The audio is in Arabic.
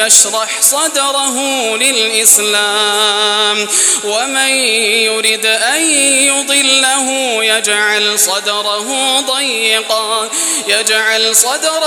يشرح صدره للإسلام ومن يرد أن يضله يجعل صدره